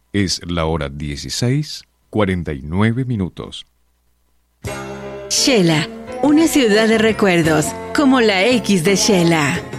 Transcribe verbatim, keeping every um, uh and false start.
Es la hora dieciséis, cuarenta y nueve minutos. Shela, una ciudad de recuerdos, como la X de Shela.